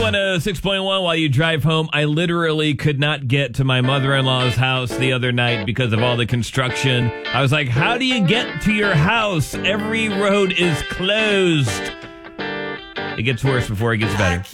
Z106.1 while you drive home. I literally could not get to my mother-in-law's house the other night because of all the construction. I was like, how do you get to your house? Every road is closed. It gets worse before it gets better.